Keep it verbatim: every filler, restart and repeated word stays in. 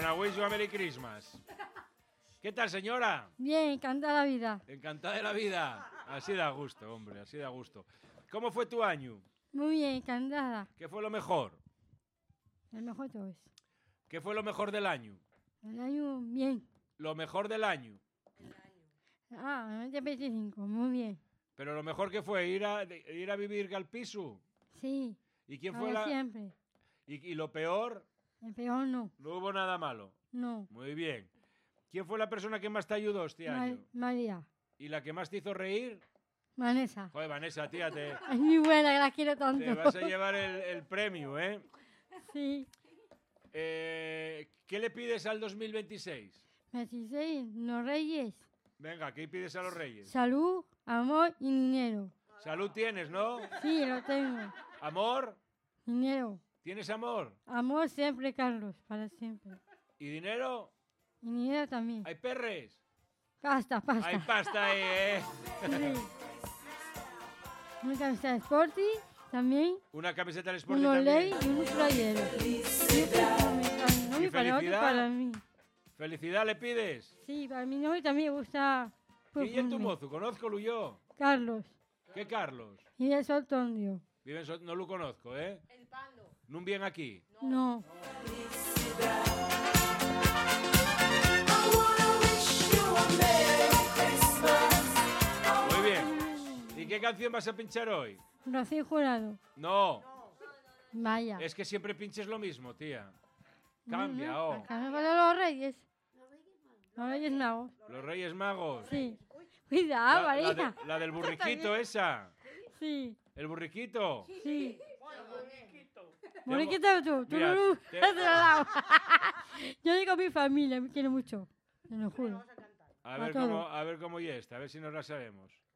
I wish you a Merry Christmas. ¿Qué tal, señora? Bien, encantada la vida. Encantada de la vida. Así da gusto, hombre, así da gusto. ¿Cómo fue tu año? Muy bien, encantada. ¿Qué fue lo mejor? El mejor todo es. ¿Qué fue lo mejor del año? El año, bien. Lo mejor del año. Ah, noventa y veinticinco, muy bien. Pero lo mejor que fue ir a, de- ir a vivir al piso. Sí, ¿Y quién como fue la siempre. y, y lo peor? El peor no, No hubo nada malo. no. Muy bien. ¿Quién fue la persona que más te ayudó este Ma- año? María, ¿Y la que más te hizo reír? Vanessa. Joder, Vanessa, tía, te, Es muy buena, que la quiero tanto. te vas a llevar el, el premio, ¿eh? Sí. Eh, ¿Qué le pides al dos mil veintiséis? veintiséis, los reyes. Venga, ¿qué pides a los reyes? Salud, amor y dinero. Salud tienes, ¿no? Sí, lo tengo. ¿Amor? Dinero. ¿Tienes amor? Amor siempre, Carlos, para siempre. ¿Y dinero? Y dinero también. ¿Hay perres? Pasta, pasta. Hay pasta ahí, ¿eh? Sí. Una camiseta de Sporty también. Una camiseta del Sporting Un olé también. y un playero. Y un perfume para mi novio, ¿Y para otro y felicidad? para mí. ¿Felicidad le pides? Sí, para mi novio también me gusta ¿Quién es tu perfume. mozo? Conozco yo. Carlos. ¿Qué Carlos? Y de Soltondio. Vive en So- no lo conozco, ¿eh? El Pando. ¿No bien aquí? No. Muy bien. ¿Y qué canción vas a pinchar hoy? Rocío Jurado. No, Vaya. es que siempre pinches lo mismo, tía. Cambia, oh. Acá me faltan los reyes. Los reyes magos. Los Reyes Magos. Sí. Cuidado, La, la de- María. la del burriquito esa. Sí, El burriquito. sí. Tengo- Moriquita tú, tú Mira, no te- de otro lado. Yo digo a mi familia, me quiere mucho. Te lo juro. A A ver todo. cómo, a ver cómo y esta, a ver si nos la sabemos.